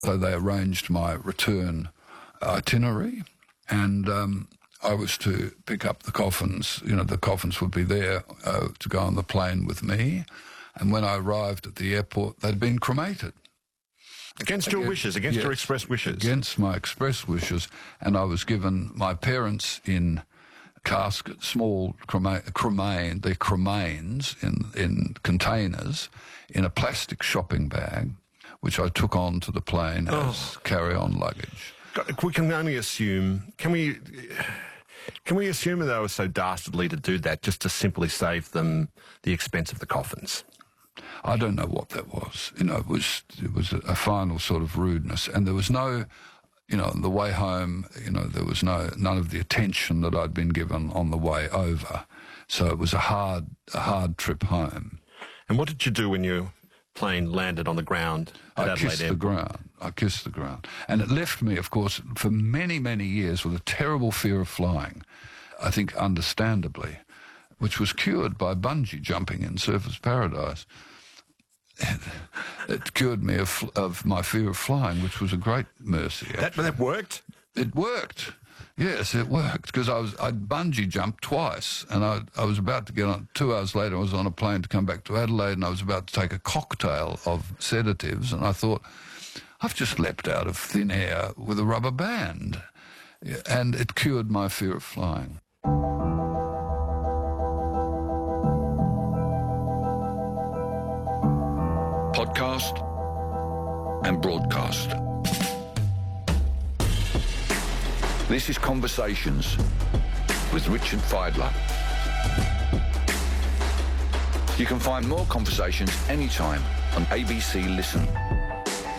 So they arranged my return itinerary, and I was to pick up the coffins. You know, the coffins would be there to go on the plane with me. And when I arrived at the airport, they'd been cremated. Against your wishes, against your express wishes? Against my express wishes. And I was given my parents in caskets, small cremains in containers in a plastic shopping bag, which I took onto the plane as carry-on luggage. We can only assume, can we assume that they were so dastardly to do that just to simply save them the expense of the coffins? I don't know what that was. You know, it was a final sort of rudeness, and there was no, you know, on the way home, you know, there was none of the attention that I'd been given on the way over. So it was a hard trip home. And what did you do when your plane landed on the ground at Adelaide Airport? I kissed the ground. And it left me, of course, for many, many years with a terrible fear of flying, I think understandably, which was cured by bungee jumping in Surfers Paradise. It cured me of my fear of flying, which was a great mercy. That worked? It worked. Yes, it worked, because I'd bungee jumped twice, and I was about to get on. 2 hours later, I was on a plane to come back to Adelaide, and I was about to take a cocktail of sedatives, and I thought, I've just leapt out of thin air with a rubber band. And it cured my fear of flying. Podcast and broadcast. This is Conversations with Richard Fidler. You can find more conversations anytime on ABC Listen.